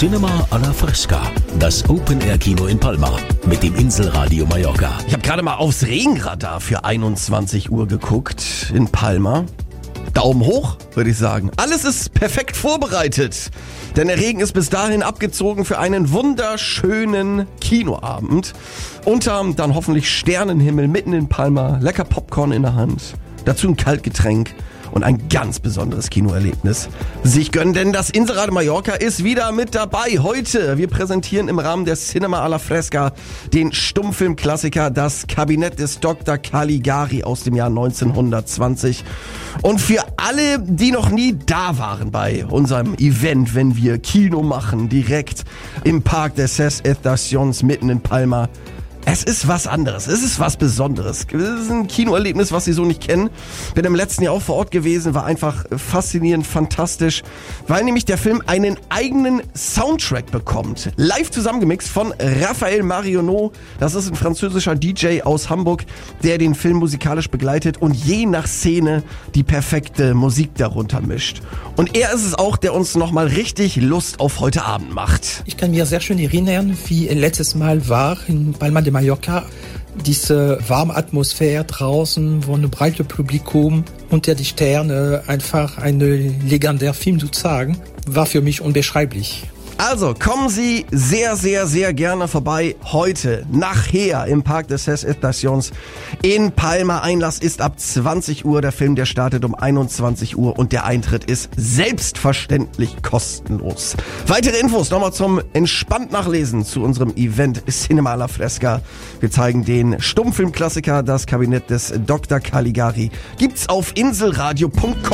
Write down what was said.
Cinema alla Fresca, das Open-Air-Kino in Palma mit dem Inselradio Mallorca. Ich habe gerade mal aufs Regenradar für 21 Uhr geguckt in Palma. Daumen hoch, würde ich sagen. Alles ist perfekt vorbereitet. Denn der Regen ist bis dahin abgezogen für einen wunderschönen Kinoabend. Unterm dann hoffentlich Sternenhimmel mitten in Palma, lecker Popcorn in der Hand. Dazu ein Kaltgetränk und ein ganz besonderes Kinoerlebnis sich gönnen, denn das Inselradio Mallorca ist wieder mit dabei. Heute, wir präsentieren im Rahmen der Cinema alla Fresca den Stummfilmklassiker Das Kabinett des Dr. Caligari aus dem Jahr 1920. Und für alle, die noch nie da waren bei unserem Event, wenn wir Kino machen, direkt im Parc des Ses Estacions mitten in Palma, es ist was anderes, es ist was Besonderes. Es ist ein Kinoerlebnis, was Sie so nicht kennen. Bin im letzten Jahr auch vor Ort gewesen, war einfach faszinierend, fantastisch, weil nämlich der Film einen eigenen Soundtrack bekommt. Live zusammengemixt von Raphael Marionneau. Das ist ein französischer DJ aus Hamburg, der den Film musikalisch begleitet und je nach Szene die perfekte Musik darunter mischt. Und er ist es auch, der uns nochmal richtig Lust auf heute Abend macht. Ich kann mir sehr schön erinnern, wie letztes Mal war in Palma de Mallorca. Diese warme Atmosphäre draußen, wo ein breites Publikum unter die Sterne, einfach ein legendärer Film sozusagen, war für mich unbeschreiblich. Also kommen Sie sehr, sehr, sehr gerne vorbei heute, nachher im Parc des Ses Estacions in Palma. Einlass ist ab 20 Uhr, der Film, der startet um 21 Uhr und der Eintritt ist selbstverständlich kostenlos. Weitere Infos nochmal zum entspannt Nachlesen zu unserem Event Cinema alla Fresca. Wir zeigen den Stummfilmklassiker Das Kabinett des Dr. Caligari. Gibt's auf inselradio.com.